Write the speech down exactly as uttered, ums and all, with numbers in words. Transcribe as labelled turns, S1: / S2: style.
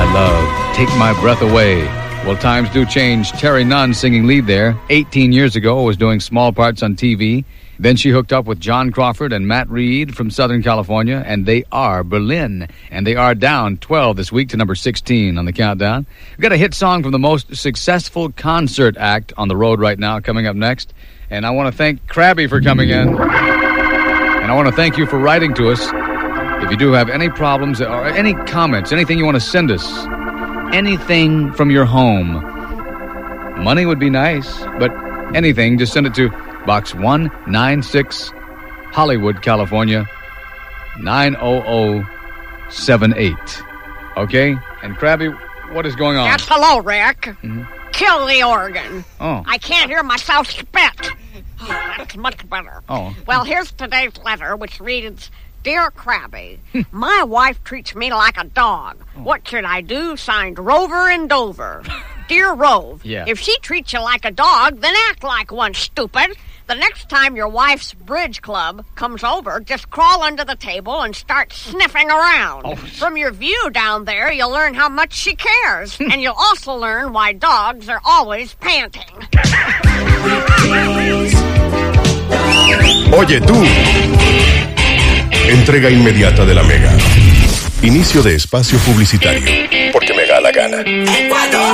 S1: love, take my breath away. Well, times do change. Terry Nunn singing lead there. eighteen years ago, was doing small parts on T V. Then she hooked up with John Crawford and Matt Reed from Southern California, and they are Berlin. And they are down twelve this week to number sixteen on the countdown. We've got a hit song from the most successful concert act on the road right now coming up next. And I want to thank Krabby for coming in. And I want to thank you for writing to us. If you do have any problems or any comments, anything you want to send us, anything from your home, money would be nice, but anything, just send it to Box one ninety-six, Hollywood, California, nine oh oh seven eight. Okay? And Krabby, what is going on?
S2: Yes, hello, Rick.
S1: Mm-hmm.
S2: Kill the organ.
S1: Oh.
S2: I can't hear myself spit. Oh, that's much better.
S1: Oh.
S2: Well, here's today's letter, which reads, Dear Krabby, my wife treats me like a dog.
S1: Oh.
S2: What should I do? Signed Rover and Dover. Dear Rove,
S1: yeah.
S2: If she treats you like a dog, then act like one, stupid. The next time your wife's bridge club comes over, just crawl under the table and start sniffing around.
S1: Oh.
S2: From your view down there, you'll learn how much she cares. And you'll also learn why dogs are always panting.
S3: Oye, tú. Entrega inmediata de la Mega. Inicio de espacio publicitario. Porque me da la gana.